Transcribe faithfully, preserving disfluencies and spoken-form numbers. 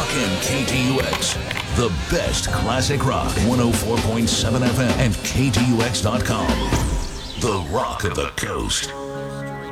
and K T U X. The best classic rock. one oh four point seven F M and K T U X dot com. The Rock of the Coast.